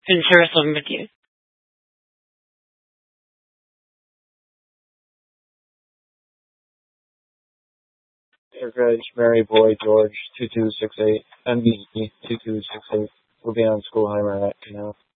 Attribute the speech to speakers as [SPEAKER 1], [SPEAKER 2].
[SPEAKER 1] in Jerusalem with you.
[SPEAKER 2] Airgage, Mary Boy, George, 2268, MBE 2268. We'll be on Schoolheimer at Canal.